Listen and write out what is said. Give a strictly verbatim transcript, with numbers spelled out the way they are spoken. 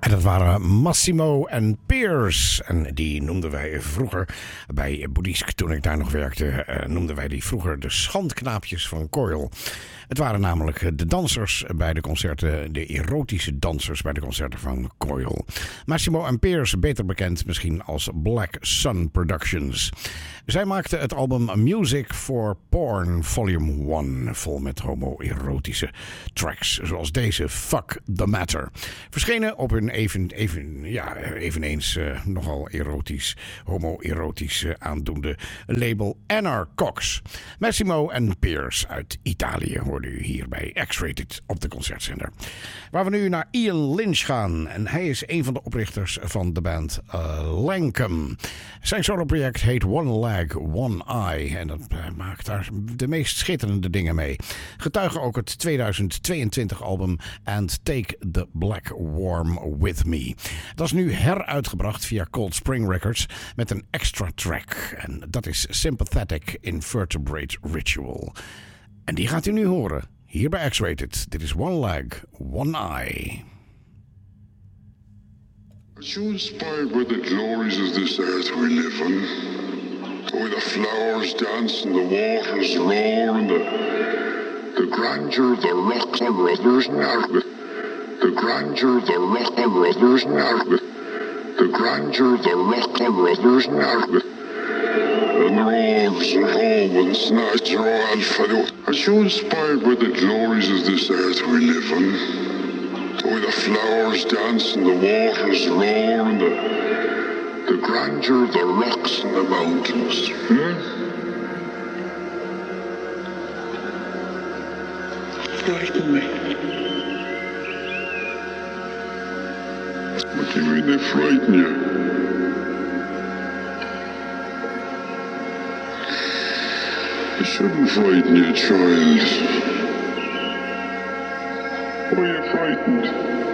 En dat waren Massimo en Piers. En die noemden wij vroeger bij Boeddhisk, toen ik daar nog werkte, uh, noemden wij die vroeger de schandknaapjes van Coil. Het waren namelijk de dansers bij de concerten, de erotische dansers bij de concerten van Coil. Massimo en Piers, beter bekend misschien als Black Sun Productions. Zij maakten het album Music for Porn Volume één, vol met homoerotische tracks, zoals deze Fuck the Matter. Verschenen op hun even, even, ja, eveneens uh, nogal erotisch, homoerotisch uh, aandoende label Anarcox. Massimo en Piers uit Italië hoorde u hier bij X-Rated op de concertzender. Waar we nu naar Ian Lynch gaan. En hij is een van de oprichters van de band uh, Lankum. Zijn soloproject heet One Leg, One Eye. En dat uh, maakt daar de meest schitterende dingen mee. Getuigen ook het tweeduizend tweeëntwintig album And Take the Black Worm With Me. Dat is nu heruitgebracht via Cold Spring Records met een extra track. En dat is Sympathetic Invertebrate Ritual. En die gaat u nu horen, hier bij X-Rated. Dit is One Leg, One Eye. Are you inspired by the glories of this earth we live on? Where the flowers dance and the waters roar and the, the grandeur of the rocks and brothers Nargith. The grandeur of the rock and brothers Nargith. The grandeur of the rock and brothers Nargith. And roars and roll snatch roll alpha. Are you inspired by the glories of this earth we live on? Where the flowers dance and the waters roar and the, the grandeur of the rocks and the mountains. Hmm? Frighten me. What do you mean they frighten you? They shouldn't frighten you, child. Why are you frightened?